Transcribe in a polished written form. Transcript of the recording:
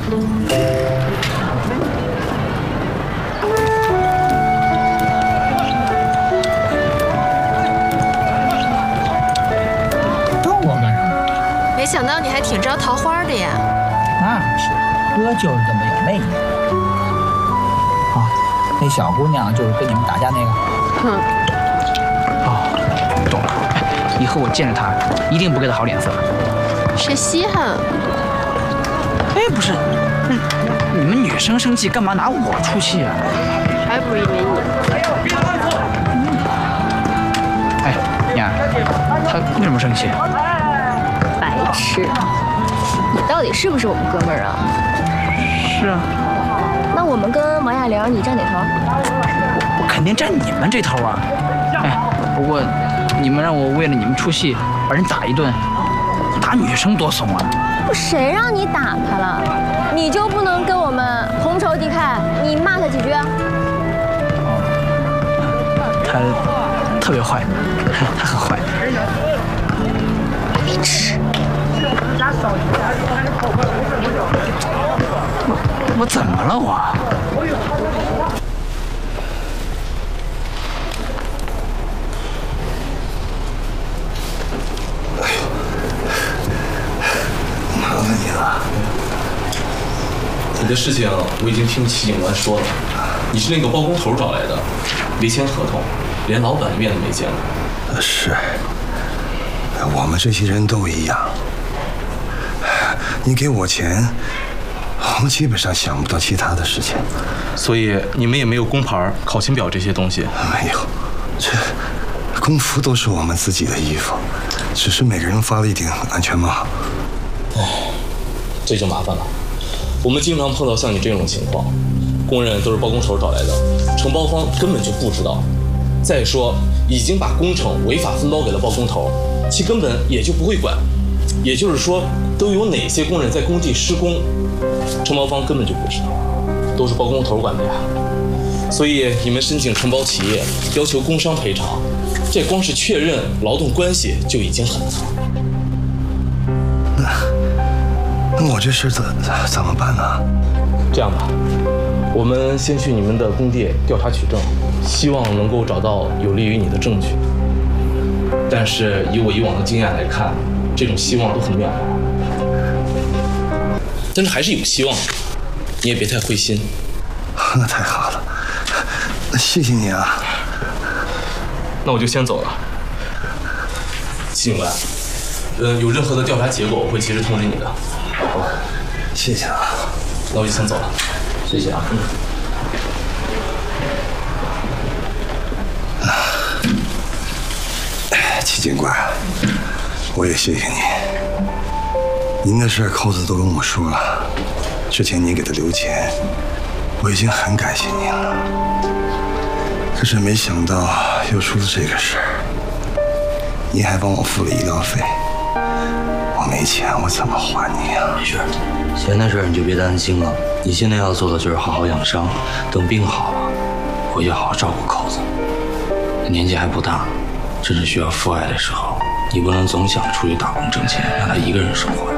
瞪我干啥？ 没想到你还挺招桃花的呀。 那是，哥就是这么有魅力。啊，那小姑娘就是跟你们打架那个。 哼。 哦，懂了。以后我见着她，一定不给她好脸色。 谁稀罕？ 哎，不是，你们女生生气干嘛拿我出气啊？ 还不是因为你。 哎，娘，她为什么生气？ 白痴！你到底是不是我们哥们儿啊？ 是啊。 那我们跟王亚玲，你站哪头？ 我肯定站你们这头啊！哎，不过你们让我为了你们出气，把人打一顿，打女生多怂啊！ 谁让你打他了？你就不能跟我们同仇敌忾？你骂他几句？ 他特别坏，他很坏。 白痴！ 我怎么了我？ 麻烦你了。 你的事情我已经听齐警官说了，你是那个包工头找来的，没签合同，连老板面都没见过。 是，我们这些人都一样。你给我钱，我们基本上想不到其他的事情。 所以你们也没有工牌、考勤表这些东西？ 没有，这工服都是我们自己的衣服，只是每个人发了一顶安全帽。 哎，这就麻烦了。我们经常碰到像你这种情况，工人都是包工头找来的，承包方根本就不知道。再说，已经把工程违法分包给了包工头，其根本也就不会管。也就是说，都有哪些工人在工地施工，承包方根本就不知道，都是包工头管的呀。所以你们申请承包企业，要求工伤赔偿，这光是确认劳动关系就已经很难了。 那我这事怎么办呢？ 这样吧，我们先去你们的工地调查取证，希望能够找到有利于你的证据。但是以我以往的经验来看，这种希望都很渺茫。但是还是有希望的，你也别太灰心。 那太好了，谢谢你啊。 那我就先走了。警官，有任何的调查结果，我会及时通知你的。 好，谢谢啊。 那我就先走了。 谢谢啊。齐警官，我也谢谢你。您的事扣子都跟我说了，之前您给他留钱，我已经很感谢您了。可是没想到又出了这个事儿，您还帮我付了医疗费，我没钱，我怎么还你啊？ 没事，钱的事你就别担心了。你现在要做的就是好好养伤，等病好了，回去好好照顾扣子。他年纪还不大，正是需要父爱的时候，你不能总想出去打工挣钱，让他一个人生活。